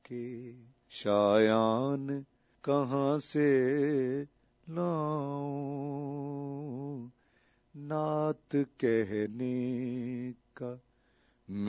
के शायान कहाँ से लाऊं, नात कहने का